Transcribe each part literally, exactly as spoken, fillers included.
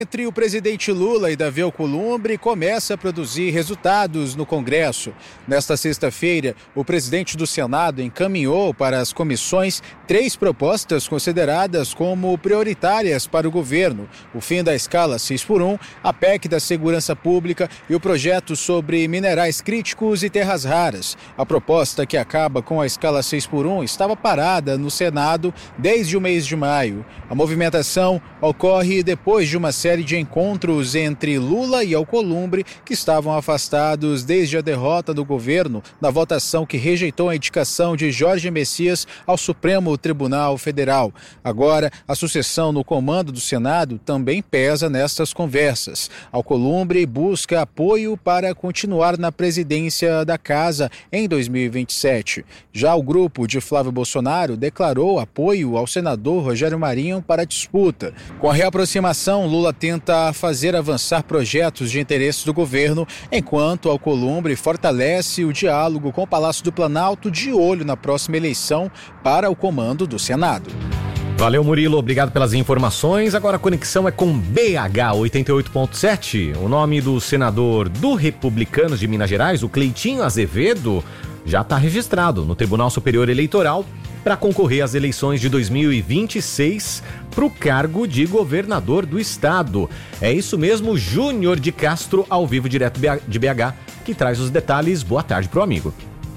Entre o presidente Lula e Davi Alcolumbre começa a produzir resultados no Congresso. Nesta sexta-feira, o presidente do Senado encaminhou para as comissões três propostas consideradas como prioritárias para o governo: o fim da escala seis por um, a P E C da Segurança Pública e o projeto sobre minerais críticos e terras raras. A proposta, que acaba com a escala seis por um, estava parada no Senado desde o mês de maio. A movimentação ocorre depois de uma série de encontros entre Lula e Alcolumbre, que estavam afastados desde a derrota do governo na votação que rejeitou a indicação de Jorge Messias ao Supremo Tribunal Federal. Agora, a sucessão no comando do Senado também pesa nestas conversas. Alcolumbre busca apoio para continuar na presidência da casa em dois mil e vinte e sete. Já o grupo de Flávio Bolsonaro declarou apoio ao senador Rogério Marinho para a disputa. Com a reaproximação, Lula tenta fazer avançar projetos de interesse do governo, enquanto Alcolumbre fortalece o diálogo com o Palácio do Planalto, de olho na próxima eleição para o comando do Senado. Valeu, Murilo, obrigado pelas informações. Agora a conexão é com B H oitenta e oito ponto sete. O nome do senador do Republicanos de Minas Gerais, o Cleitinho Azevedo, já está registrado no Tribunal Superior Eleitoral para concorrer às eleições de dois mil e vinte e seis para o cargo de governador do estado. É isso mesmo, Júnior de Castro, ao vivo direto de B H, que traz os detalhes. Boa tarde pro amigo.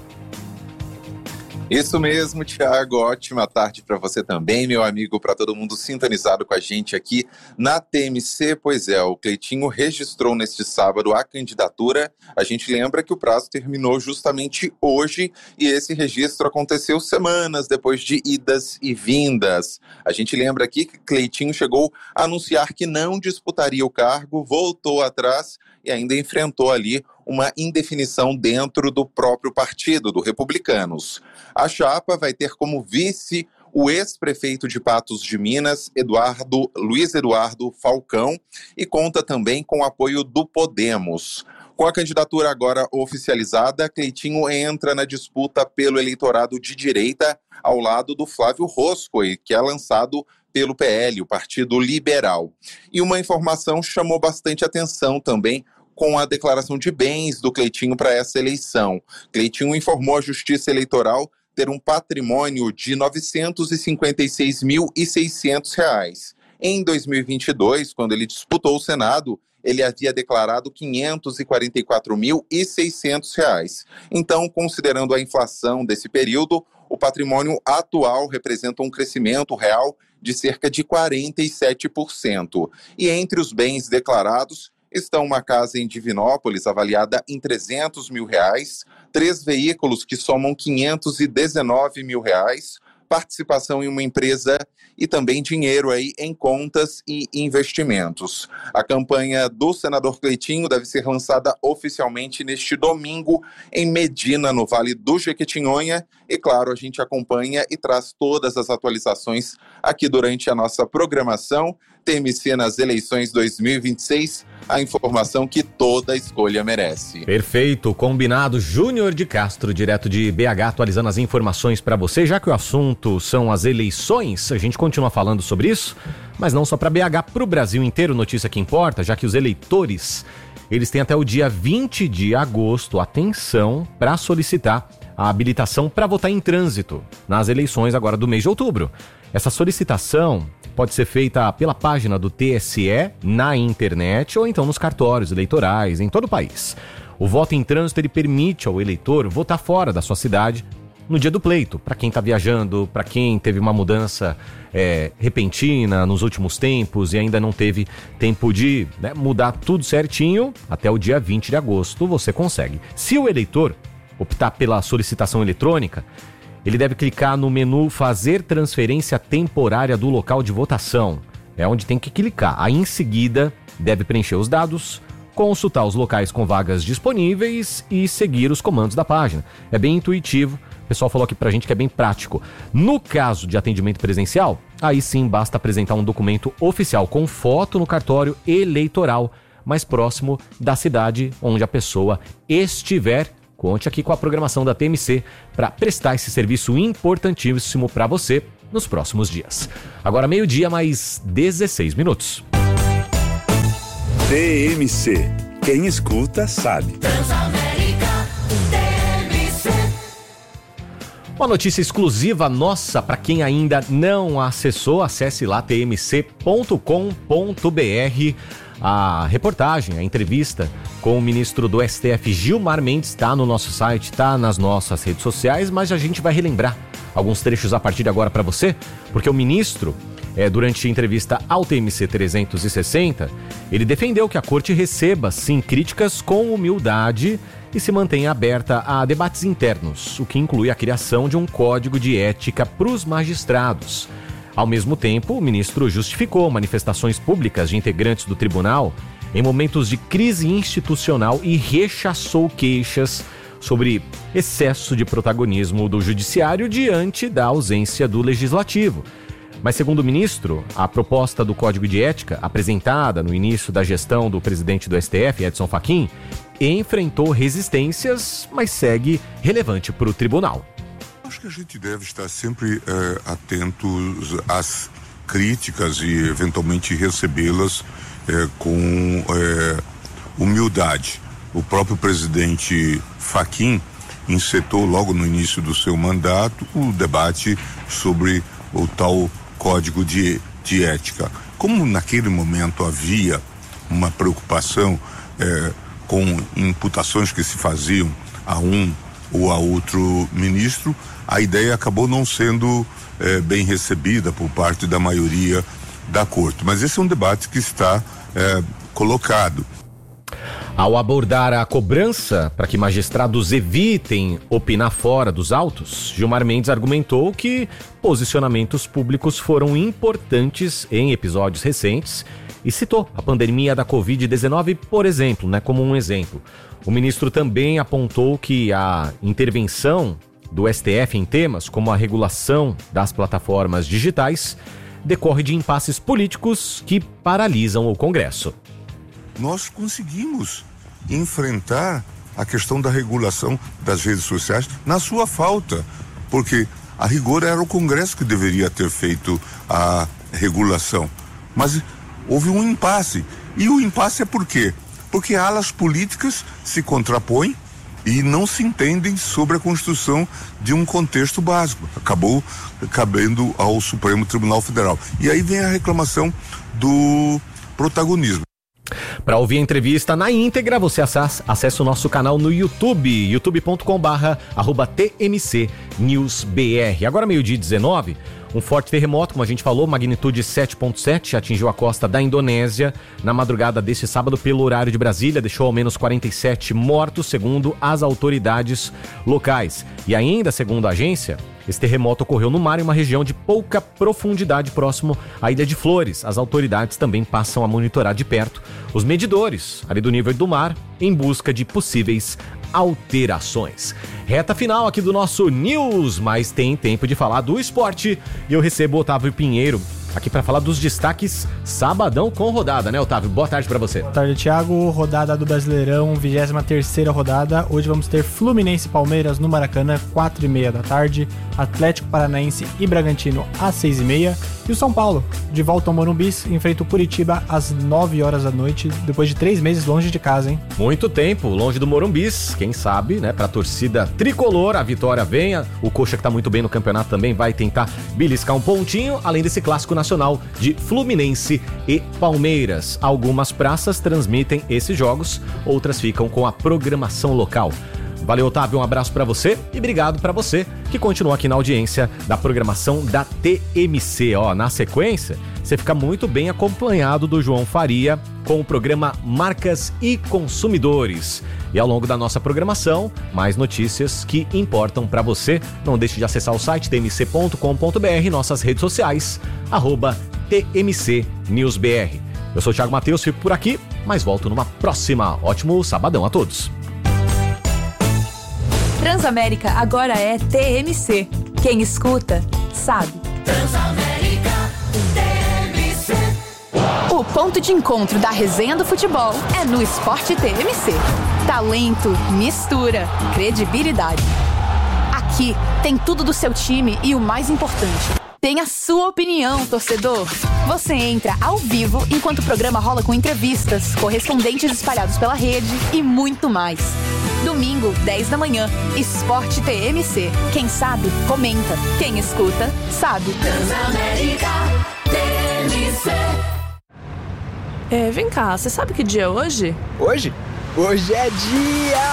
Isso mesmo, Thiago, ótima tarde para você também, meu amigo, para todo mundo sintonizado com a gente aqui na T M C. Pois é, o Cleitinho registrou neste sábado a candidatura. A gente lembra que o prazo terminou justamente hoje e esse registro aconteceu semanas depois de idas e vindas. A gente lembra aqui que Cleitinho chegou a anunciar que não disputaria o cargo, voltou atrás e ainda enfrentou ali uma indefinição dentro do próprio partido, do Republicanos. A chapa vai ter como vice o ex-prefeito de Patos de Minas, Eduardo, Luiz Eduardo Falcão, e conta também com o apoio do Podemos. Com a candidatura agora oficializada, Cleitinho entra na disputa pelo eleitorado de direita, ao lado do Flávio Roscoe, que é lançado pelo P L, o Partido Liberal. E uma informação chamou bastante atenção também, com a declaração de bens do Cleitinho para essa eleição. Cleitinho informou à Justiça Eleitoral ter um patrimônio de novecentos e cinquenta e seis mil e seiscentos reais. Em dois mil e vinte e dois, quando ele disputou o Senado, ele havia declarado quinhentos e quarenta e quatro mil e seiscentos reais. Então, considerando a inflação desse período, o patrimônio atual representa um crescimento real de cerca de quarenta e sete por cento. E entre os bens declarados estão uma casa em Divinópolis avaliada em trezentos mil reais, três veículos que somam quinhentos e dezenove mil reais, participação em uma empresa e também dinheiro aí em contas e investimentos. A campanha do senador Cleitinho deve ser lançada oficialmente neste domingo em Medina, no Vale do Jequitinhonha. E claro, a gente acompanha e traz todas as atualizações aqui durante a nossa programação. T M C nas eleições dois mil e vinte e seis, a informação que toda escolha merece. Perfeito, combinado. Júnior de Castro, direto de B H, atualizando as informações para você. Já que o assunto são as eleições, a gente continua falando sobre isso, mas não só para B H, para o Brasil inteiro. Notícia que importa, já que os eleitores, eles têm até o dia vinte de agosto, atenção, para solicitar a habilitação para votar em trânsito nas eleições agora do mês de outubro. Essa solicitação pode ser feita pela página do T S E na internet ou então nos cartórios eleitorais em todo o país. O voto em trânsito, ele permite ao eleitor votar fora da sua cidade no dia do pleito, para quem está viajando, para quem teve uma mudança é, repentina nos últimos tempos e ainda não teve tempo de né, mudar tudo certinho, até o dia vinte de agosto você consegue. Se o eleitor optar pela solicitação eletrônica, ele deve clicar no menu Fazer Transferência Temporária do Local de Votação. É onde tem que clicar. Aí, em seguida, deve preencher os dados, consultar os locais com vagas disponíveis e seguir os comandos da página. É bem intuitivo. O pessoal falou aqui pra gente que é bem prático. No caso de atendimento presencial, aí sim basta apresentar um documento oficial com foto no cartório eleitoral mais próximo da cidade onde a pessoa estiver. Conte aqui com a programação da T M C para prestar esse serviço importantíssimo para você nos próximos dias. Agora meio-dia mais dezesseis minutos. T M C. Quem escuta sabe. Transamérica, T M C. Uma notícia exclusiva nossa para quem ainda não acessou, acesse lá t m c ponto com ponto b r. A reportagem, a entrevista com o ministro do S T F, Gilmar Mendes, está no nosso site, está nas nossas redes sociais, mas a gente vai relembrar alguns trechos a partir de agora para você, porque o ministro, é, durante a entrevista ao T M C trezentos e sessenta, ele defendeu que a corte receba, sim, críticas com humildade e se mantenha aberta a debates internos, o que inclui a criação de um código de ética para os magistrados. Ao mesmo tempo, o ministro justificou manifestações públicas de integrantes do tribunal em momentos de crise institucional e rechaçou queixas sobre excesso de protagonismo do judiciário diante da ausência do legislativo. Mas, segundo o ministro, a proposta do Código de Ética, apresentada no início da gestão do presidente do S T F, Edson Fachin, enfrentou resistências, mas segue relevante para o tribunal. Acho que a gente deve estar sempre é, atentos às críticas e eventualmente recebê-las é, com é, humildade. O próprio presidente Fachin encetou logo no início do seu mandato o debate sobre o tal Código de, de Ética. Como naquele momento havia uma preocupação é, com imputações que se faziam a um ou a outro ministro, a ideia acabou não sendo é, bem recebida por parte da maioria da corte. Mas esse é um debate que está é, colocado. Ao abordar a cobrança para que magistrados evitem opinar fora dos autos, Gilmar Mendes argumentou que posicionamentos públicos foram importantes em episódios recentes e citou a pandemia da covid dezenove, por exemplo, né, como um exemplo. O ministro também apontou que a intervenção do S T F em temas como a regulação das plataformas digitais decorre de impasses políticos que paralisam o Congresso. Nós conseguimos enfrentar a questão da regulação das redes sociais na sua falta, porque a rigor era o Congresso que deveria ter feito a regulação, mas houve um impasse. E o impasse é por quê? Porque alas políticas se contrapõem e não se entendem sobre a construção de um contexto básico. Acabou cabendo ao Supremo Tribunal Federal. E aí vem a reclamação do protagonismo. Para ouvir a entrevista na íntegra, você acessa o nosso canal no YouTube, youtube ponto com barra arroba T M C News B R. Agora, meio-dia e dezenove, um forte terremoto, como a gente falou, magnitude sete ponto sete, atingiu a costa da Indonésia na madrugada deste sábado pelo horário de Brasília, deixou ao menos quarenta e sete mortos, segundo as autoridades locais. E ainda, segundo a agência, esse terremoto ocorreu no mar em uma região de pouca profundidade próximo à Ilha de Flores. As autoridades também passam a monitorar de perto os medidores ali do nível do mar em busca de possíveis alterações. Reta final aqui do nosso News, mas tem tempo de falar do esporte e eu recebo o Otávio Pinheiro aqui para falar dos destaques sabadão com rodada, né, Otávio? Boa tarde para você. Boa tarde, Thiago. Rodada do Brasileirão, vigésima terceira rodada. Hoje vamos ter Fluminense e Palmeiras no Maracanã, quatro e meia da tarde. Atlético Paranaense e Bragantino às seis e meia. E o São Paulo, de volta ao Morumbi, enfrenta o Curitiba às nove horas da noite, depois de três meses longe de casa, hein? Muito tempo longe do Morumbi, quem sabe, né? Pra torcida tricolor, a vitória venha. O Coxa, que tá muito bem no campeonato, também vai tentar beliscar um pontinho, além desse clássico nacional de Fluminense e Palmeiras. Algumas praças transmitem esses jogos, outras ficam com a programação local. Valeu, Otávio, um abraço pra você e obrigado pra você que continua aqui na audiência da programação da T M C. Ó, na sequência, você fica muito bem acompanhado do João Faria com o programa Marcas e Consumidores. E ao longo da nossa programação, mais notícias que importam pra você. Não deixe de acessar o site t m c ponto com ponto b r, nossas redes sociais, arroba T M C News B R. Eu sou o Thiago Matheus, fico por aqui, mas volto numa próxima. Ótimo sabadão a todos. Transamérica agora é T M C. Quem escuta, sabe. Transamérica, T M C. O ponto de encontro da resenha do futebol é no Esporte T M C. Talento, mistura, credibilidade. Aqui tem tudo do seu time e o mais importante, tem a sua opinião, torcedor. Você entra ao vivo enquanto o programa rola com entrevistas, correspondentes espalhados pela rede e muito mais. Domingo, dez da manhã, Esporte T M C. Quem sabe, comenta. Quem escuta, sabe. Transamérica T M C. É, vem cá, você sabe que dia é hoje? Hoje? Hoje é dia